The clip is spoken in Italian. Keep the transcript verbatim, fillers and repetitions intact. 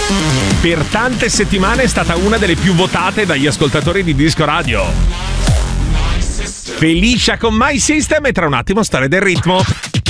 Per tante settimane è stata una delle più votate dagli ascoltatori di Disco Radio. Felicia con My System e tra un attimo Storia del ritmo.